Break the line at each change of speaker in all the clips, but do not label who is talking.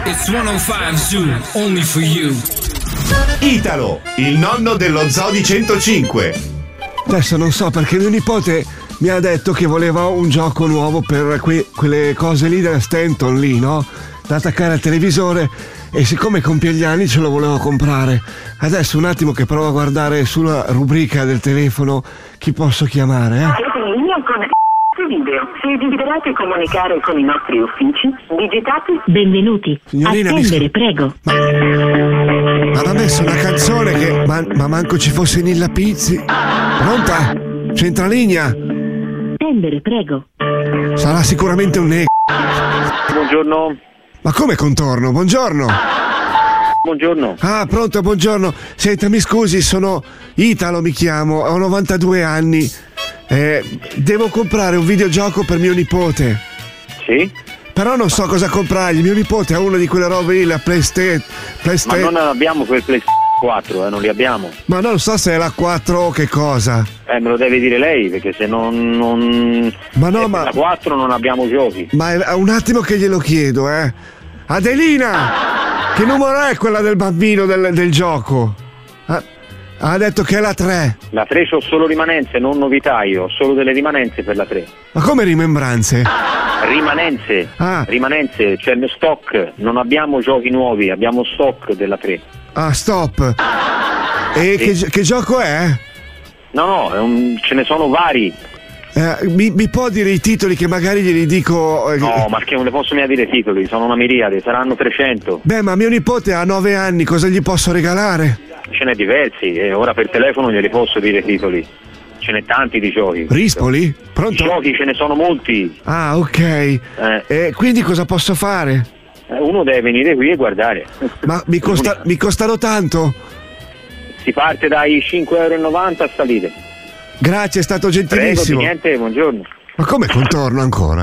It's 105 Zoo, only for you.
Italo, il nonno dello Zoo di 105.
Adesso non so perché mio nipote mi ha detto che voleva un gioco nuovo per quelle cose lì della Stanton lì, no? Da attaccare al televisore, e siccome compie gli anni ce lo volevo comprare. Adesso un attimo che provo a guardare sulla rubrica del telefono chi posso chiamare,
Siete in linea con video. Se desiderate comunicare con i nostri uffici, digitate benvenuti.
Signorina,
attendere, prego.
Ma ha messo una canzone che ma manco ci fosse Nilla Pizzi. Pronta? C'entra linea?
Attendere, prego.
Sarà sicuramente un
Buongiorno.
Ma come contorno? Buongiorno.
Buongiorno.
Ah, pronto, buongiorno. Senta, mi scusi, sono Italo, mi chiamo, ho 92 anni. Devo comprare un videogioco per mio nipote.
Sì?
Però non so cosa comprargli. Mio nipote ha una di quelle robe lì, la PlayStation.
Ma non abbiamo quel PlayStation 4, non li abbiamo.
Ma non so se è la 4 o che cosa.
Me lo deve dire lei, perché se non...
Ma no, ma...
La 4 non abbiamo giochi.
Ma è un attimo che glielo chiedo, Adelina! Che numero è quella del bambino del gioco? Ha detto che è la 3.
La 3 c'ho solo rimanenze, non novità io. Ho solo delle rimanenze per la 3.
Ma come rimembranze?
Rimanenze.
Ah.
Rimanenze, cioè il stock. Non abbiamo giochi nuovi, abbiamo stock della 3.
Ah, stop. E
Sì.
che gioco è?
No, ce ne sono vari.
Mi può dire i titoli che magari glieli dico?
No, ma che non le posso mica dire i titoli, sono una miriade, saranno 300.
Beh, ma mio nipote ha 9 anni, cosa gli posso regalare?
Ce n'è diversi e ora per telefono glieli posso dire i titoli. Ce n'è tanti di giochi.
Rispoli? Pronto?
I giochi ce ne sono molti.
Ah, ok. E quindi cosa posso fare?
Uno deve venire qui e guardare.
Ma mi costano tanto?
Si parte dai 5,90 € a salire.
Grazie, è stato
Prego,
gentilissimo.
di niente, buongiorno.
Ma come contorno ancora?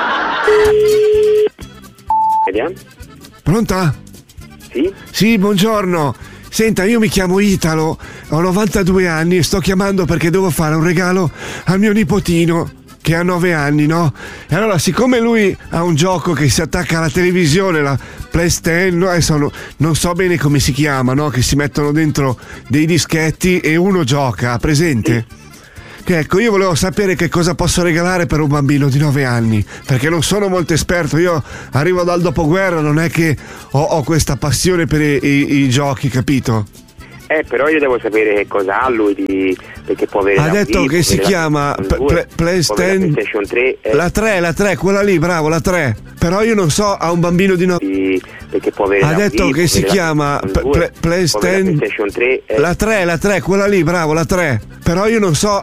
Vediamo.
Pronta?
Sì?
Sì, buongiorno. Senta, io mi chiamo Italo, ho 92 anni e sto chiamando perché devo fare un regalo al mio nipotino che ha 9 anni, no? E allora, siccome lui ha un gioco che si attacca alla televisione, la PlayStation, adesso non so bene come si chiama, no? Che si mettono dentro dei dischetti e uno gioca, presente? Che ecco, io volevo sapere che cosa posso regalare per un bambino di 9 anni, perché non sono molto esperto, io arrivo dal dopoguerra, non è che ho questa passione per i giochi, capito?
Però io devo sapere che cosa ha lui perché può avere.
Ha detto che si chiama PlayStation
3.
La 3, quella lì, bravo, la 3. Però io non so, ha un bambino di 9.
Perché può avere.
Ha detto che si chiama PlayStation
3.
La 3, quella lì, bravo, la 3. Però io non so,